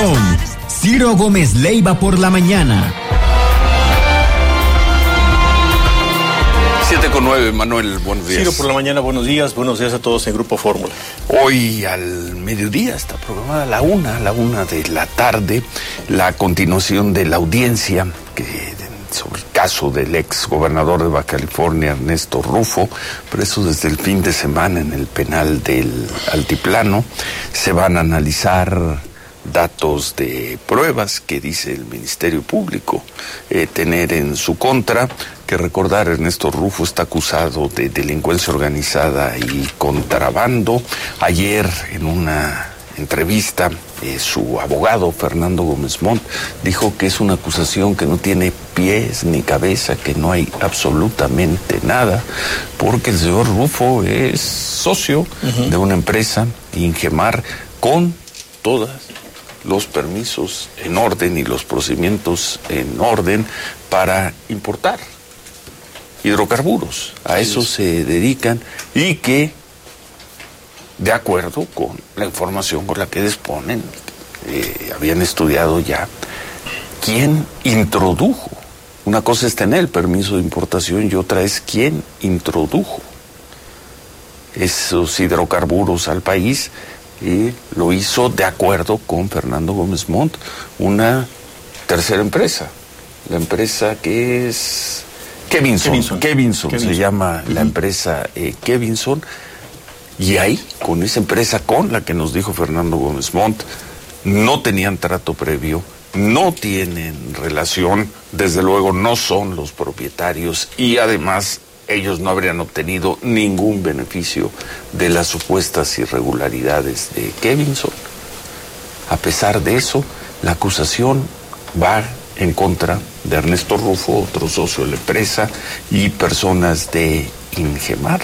con Ciro Gómez Leiva por la mañana. 7:09, Manuel, buenos días. Ciro por la mañana, buenos días a todos en Grupo Fórmula. Hoy al mediodía está programada la una de la tarde, la continuación de la audiencia sobre el caso del ex gobernador de Baja California, Ernesto Rufo, preso desde el fin de semana en el penal del Altiplano. Se van a analizar datos de pruebas que dice el Ministerio Público tener en su contra. Que recordar, Ernesto Rufo está acusado de delincuencia organizada y contrabando. Ayer, en una entrevista, su abogado, Fernando Gómez Montt, dijo que es una acusación que no tiene pies ni cabeza, que no hay absolutamente nada, porque el señor Rufo es socio de una empresa, Ingemar, con todos los permisos en orden y los procedimientos en orden para importar hidrocarburos. A eso se dedican, y que, de acuerdo con la información con la que disponen, habían estudiado ya quién introdujo. Una cosa es tener el permiso de importación y otra es quién introdujo esos hidrocarburos al país, y lo hizo, de acuerdo con Fernando Gómez Montt, una tercera empresa, la empresa que es Kevinson se llama la empresa Kevinson. Y ahí, con esa empresa con la que nos dijo Fernando Gómez Montt, no tenían trato previo, no tienen relación, desde luego no son los propietarios, y además ellos no habrían obtenido ningún beneficio de las supuestas irregularidades de Kevinson. A pesar de eso, la acusación va en contra de Ernesto Rufo, otro socio de la empresa, y personas de Ingemar.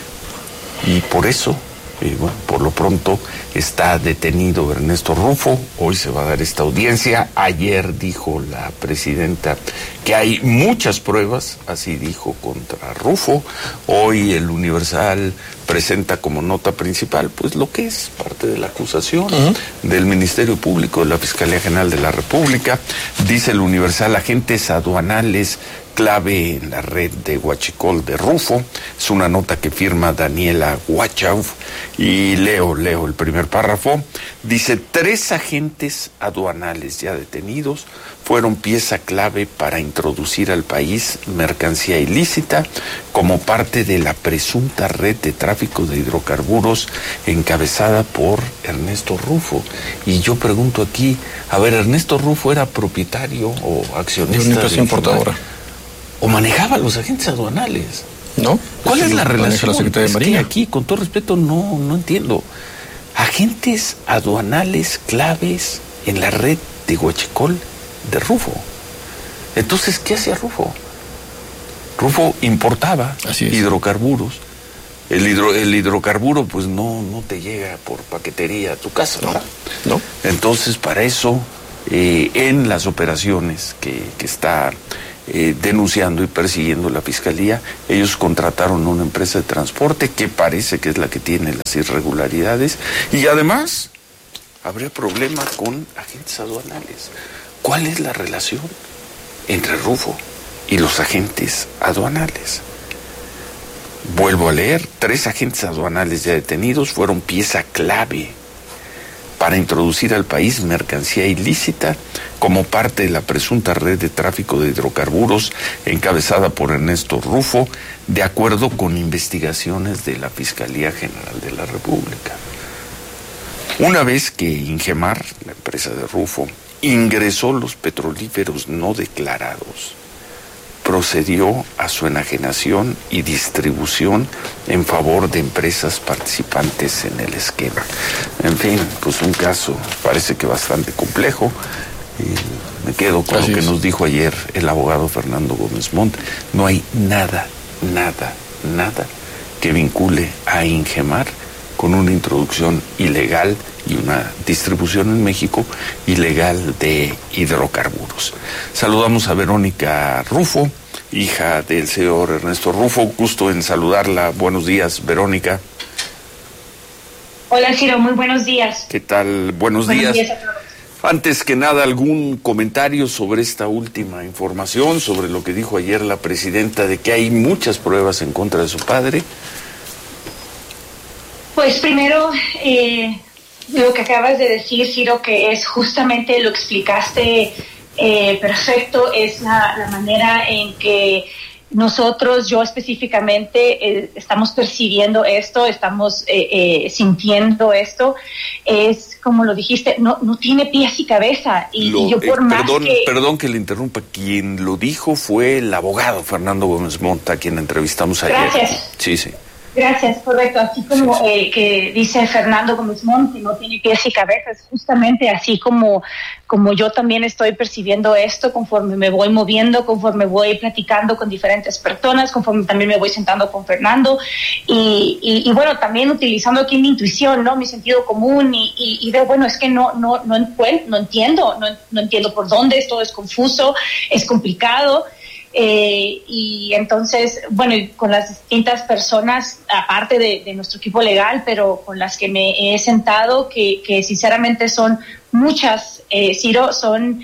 Y por eso, por lo pronto, está detenido Ernesto Rufo. Hoy se va a dar esta audiencia. Ayer dijo la presidenta que hay muchas pruebas, así dijo, contra Rufo. Hoy el Universal presenta como nota principal, pues, lo que es parte de la acusación del Ministerio Público, de la Fiscalía General de la República. Dice el Universal: agentes aduanales clave en la red de huachicol de Rufo. Es una nota que firma Daniela Huachau, y leo el primer párrafo. Dice: 3 agentes aduanales ya detenidos fueron pieza clave para introducir al país mercancía ilícita como parte de la presunta red de tráfico de hidrocarburos encabezada por Ernesto Rufo. Y yo pregunto aquí, a ver, ¿Ernesto Rufo era propietario o accionista de una empresa importadora? ¿O manejaba los agentes aduanales? ¿No? ¿Cuál es la relación? La Secretaría de Marina. Que aquí, con todo respeto, no entiendo. Agentes aduanales claves en la red de huachicol de Rufo. Entonces, ¿qué hacía Rufo? Rufo importaba hidrocarburos. El hidrocarburo, pues, no te llega por paquetería a tu casa, ¿verdad? No. Entonces, para eso, en las operaciones que está denunciando y persiguiendo la Fiscalía, ellos contrataron una empresa de transporte que parece que es la que tiene las irregularidades, y además habría problema con agentes aduanales. ¿Cuál es la relación entre Rufo y los agentes aduanales? Vuelvo a leer: 3 agentes aduanales ya detenidos fueron pieza clave para introducir al país mercancía ilícita como parte de la presunta red de tráfico de hidrocarburos encabezada por Ernesto Rufo, de acuerdo con investigaciones de la Fiscalía General de la República. Una vez que Ingemar, la empresa de Rufo, ingresó los petrolíferos no declarados, procedió a su enajenación y distribución en favor de empresas participantes en el esquema. En fin, pues un caso parece que bastante complejo. Me quedo con lo que nos dijo ayer el abogado Fernando Gómez Montt. No hay nada que vincule a Ingemar con una introducción ilegal y una distribución en México ilegal de hidrocarburos. Saludamos a Verónica Rufo, hija del señor Ernesto Rufo. Gusto en saludarla. Buenos días, Verónica. Hola, Ciro, muy buenos días. ¿Qué tal? Buenos días. Buenos días a todos. Antes que nada, ¿algún comentario sobre esta última información, sobre lo que dijo ayer la presidenta de que hay muchas pruebas en contra de su padre? Pues primero, lo que acabas de decir, Ciro, que es justamente lo explicaste perfecto, es la manera en que nosotros, yo específicamente, estamos percibiendo esto, estamos sintiendo esto. Es como lo dijiste, no tiene pies y cabeza. Y yo por más Perdón que le interrumpa, quien lo dijo fue el abogado Fernando Gómez Montt, a quien entrevistamos ayer. Gracias. Sí. Gracias, correcto. Así como que dice Fernando Gómez Montt, que no tiene pies y cabeza, es justamente así como yo también estoy percibiendo esto conforme me voy moviendo, conforme voy platicando con diferentes personas, conforme también me voy sentando con Fernando y bueno, también utilizando aquí mi intuición, ¿no? Mi sentido común y veo, bueno, es que no entiendo por dónde, esto es confuso, es complicado. Y entonces, bueno, con las distintas personas, aparte de nuestro equipo legal, pero con las que me he sentado, que sinceramente son muchas, Ciro, son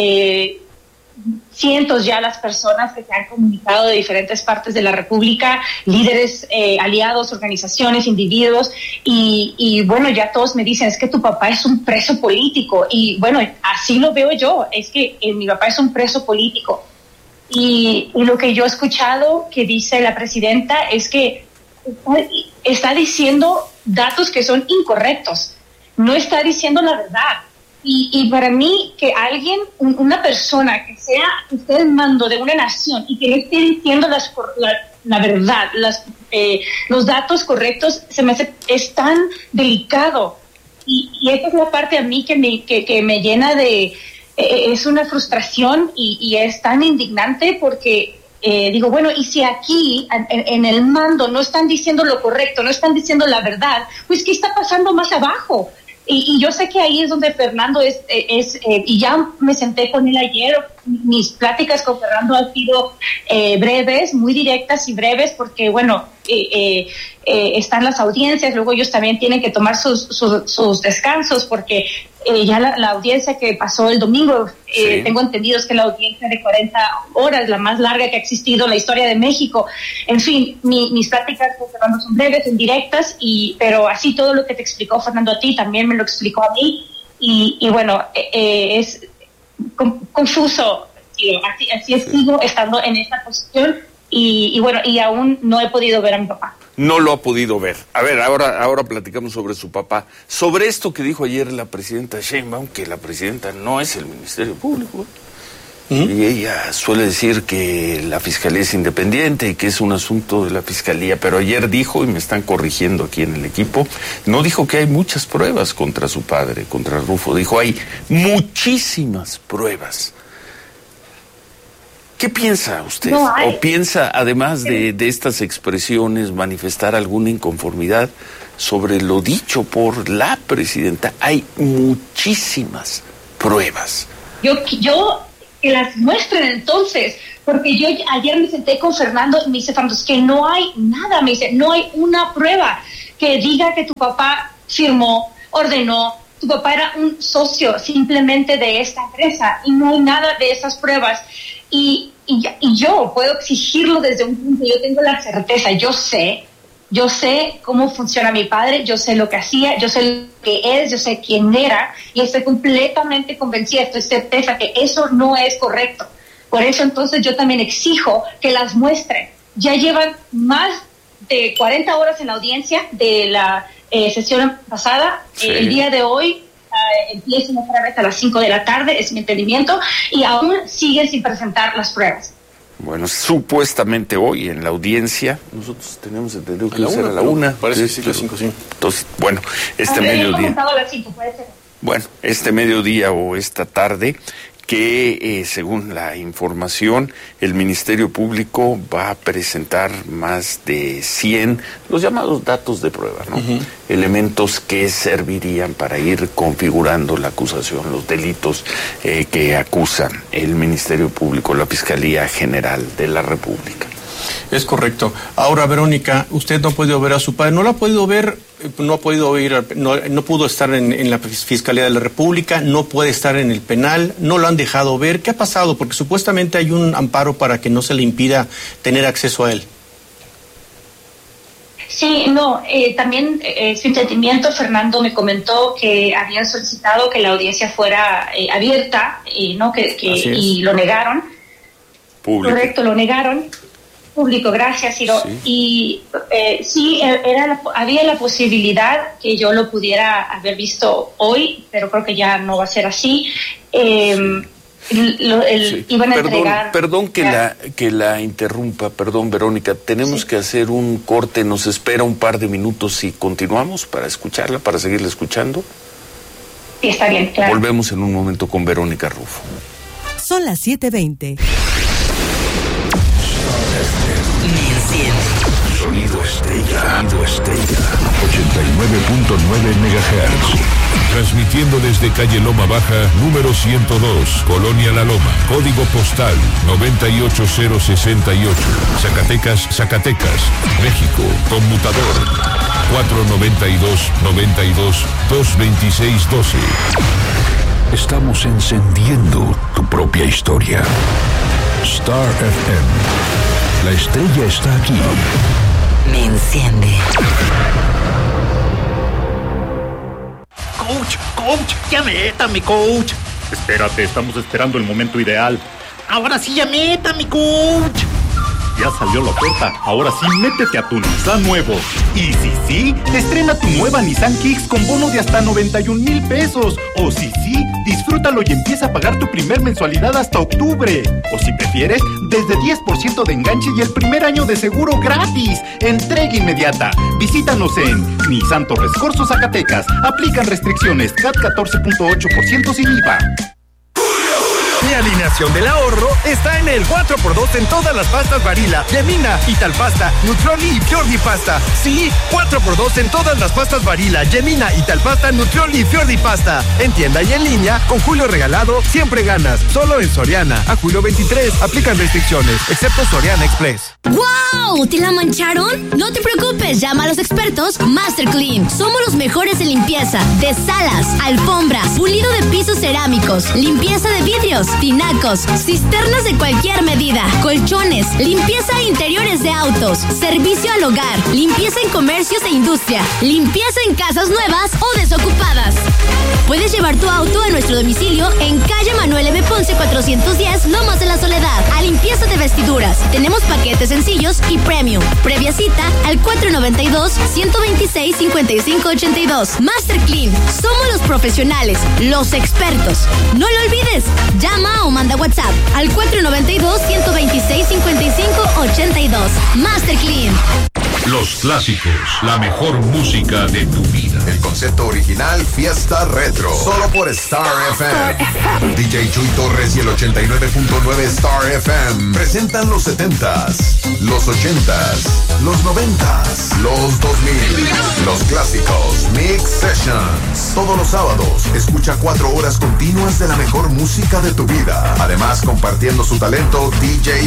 cientos ya las personas que se han comunicado de diferentes partes de la República, líderes, aliados, organizaciones, individuos, y bueno, ya todos me dicen, es que tu papá es un preso político, y bueno, así lo veo yo, es que mi papá es un preso político. Y lo que yo he escuchado que dice la presidenta es que está diciendo datos que son incorrectos, no está diciendo la verdad. Y para mí, que alguien, una persona que esté en mando de una nación y que no esté diciendo la verdad, los datos correctos, se me hace, es tan delicado. Y esa es la parte a mí que me llena de... es una frustración y es tan indignante porque digo, bueno, y si aquí en el mando no están diciendo lo correcto, no están diciendo la verdad, pues ¿qué está pasando más abajo? Y yo sé que ahí es donde Fernando y ya me senté con él ayer, mis pláticas con Fernando han sido breves, muy directas y breves, porque bueno, están las audiencias, luego ellos también tienen que tomar sus descansos, porque ya la audiencia que pasó el domingo, sí. Tengo entendido es que la audiencia de 40 horas, la más larga que ha existido en la historia de México. En fin, mis pláticas con Fernando son breves, indirectas, pero así todo lo que te explicó Fernando a ti, también me lo explicó a mí, y bueno, es confuso, sí, así es, sigo estando en esta posición, y bueno, y aún no he podido ver a mi papá. No lo ha podido ver. A ver, ahora platicamos sobre su papá. Sobre esto que dijo ayer la presidenta Sheinbaum, que la presidenta no es el Ministerio Público. Y ella suele decir que la Fiscalía es independiente y que es un asunto de la Fiscalía, pero ayer dijo, y me están corrigiendo aquí en el equipo, no dijo que hay muchas pruebas contra su padre, contra Rufo, dijo hay muchísimas pruebas. ¿Qué piensa usted? ¿O piensa, además de estas expresiones, manifestar alguna inconformidad sobre lo dicho por la presidenta? Hay muchísimas pruebas. Yo que las muestren entonces, porque yo ayer me senté con Fernando y me dice, Fernando, es que no hay nada, me dice, no hay una prueba que diga que tu papá firmó, ordenó, tu papá era un socio simplemente de esta empresa y no hay nada de esas pruebas. Y yo puedo exigirlo desde un punto, yo tengo la certeza, yo sé cómo funciona mi padre, yo sé lo que hacía, yo sé lo que es, yo sé quién era, y estoy completamente convencida, estoy certeza que eso no es correcto. Por eso entonces yo también exijo que las muestren. Ya llevan más de 40 horas en la audiencia de la sesión pasada, sí. El día de hoy empiezan otra vez a las 5 de la tarde, es mi entendimiento, y aún siguen sin presentar las pruebas. Bueno, supuestamente hoy en la audiencia, nosotros tenemos entendido que será a la 1. Parece que sí, a las 5, sí. Entonces, bueno, mediodía. A las 5, puede ser. Bueno, mediodía o esta tarde, que según la información, el Ministerio Público va a presentar más de 100, los llamados datos de prueba, ¿no? Elementos que servirían para ir configurando la acusación, los delitos que acusan el Ministerio Público, la Fiscalía General de la República. Es correcto. Ahora, Verónica, usted no ha podido ver a su padre, ¿no lo ha podido ver no ha podido ir, no pudo estar en la Fiscalía de la República, no puede estar en el penal, no lo han dejado ver. ¿Qué ha pasado? Porque supuestamente hay un amparo para que no se le impida tener acceso a él. Sí, no, también su entendimiento, Fernando me comentó que habían solicitado que la audiencia fuera abierta, ¿no? Y lo negaron. Público. Correcto, lo negaron. Público, gracias, Ciro. Sí. Y sí, había la posibilidad que yo lo pudiera haber visto hoy, pero creo que ya no va a ser así. Iban a entregar. Perdón que la interrumpa, perdón, Verónica. Tenemos que hacer un corte, nos espera un par de minutos y continuamos para escucharla, para seguirla escuchando. Sí, está bien, claro. Volvemos en un momento con Verónica Rufo. Son las 7:20. Sonido Estrella. 89.9 MHz. Transmitiendo desde calle Loma Baja, número 102, Colonia La Loma. Código postal 98068. Zacatecas, México. Conmutador 492-92-226-12. Estamos encendiendo tu propia historia. Star FM. La estrella está aquí. Me enciende. Coach, ya métame, coach. Espérate, estamos esperando el momento ideal. Ahora sí, ya métame, coach. Ya salió la oferta, ahora sí métete a tu Nissan nuevo. Y sí, estrena tu nueva Nissan Kicks con bono de hasta 91,000 pesos. O sí, disfrútalo y empieza a pagar tu primer mensualidad hasta octubre. O si prefieres, desde 10% de enganche y el primer año de seguro gratis. Entrega inmediata. Visítanos en Nissan Torres Corzo, Zacatecas. Aplican restricciones, CAT 14.8% sin IVA. Mi alineación del ahorro está en el 4x2 en todas las pastas Barilla, Yemina, Italpasta, Nutrioli y Fiordi Pasta. Sí, 4x2 en todas las pastas Barilla, Yemina, Italpasta, Nutrioli y Fiordi Pasta. En tienda y en línea, con Julio Regalado, siempre ganas. Solo en Soriana. A julio 23, aplican restricciones, excepto Soriana Express. ¡Wow! ¿Te la mancharon? No te preocupes, llama a los expertos Master Clean. Somos los mejores en limpieza de salas, alfombras, pulido de pisos cerámicos, limpieza de vidrios, tinacos, cisternas de cualquier medida, colchones, limpieza de interiores de autos, servicio al hogar, limpieza en comercios e industria, limpieza en casas nuevas o desocupadas. Puedes llevar tu auto a nuestro domicilio en calle Manuel M. Ponce 410, Lomas de la Soledad, a limpieza de vestiduras. Tenemos paquetes sencillos y premium. Previa cita al 492-126-5582. Master Clean. Somos los profesionales, los expertos. No lo olvides. Llama o manda WhatsApp al 492-126-5582. Master Clean. Los clásicos, la mejor música de tu vida. El concepto original, Fiesta Retro. Solo por Star FM. DJ Chuy Torres y el 89.9 Star FM presentan los 70s, los 80s, los 90s, los 2000. Los clásicos Mix Sessions. Todos los sábados, escucha 4 horas continuas de la mejor música de tu vida. Además, compartiendo su talento, DJ